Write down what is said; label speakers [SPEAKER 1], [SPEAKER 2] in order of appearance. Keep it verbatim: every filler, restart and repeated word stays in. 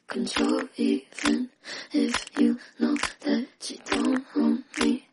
[SPEAKER 1] control, even if you know that you don't own me.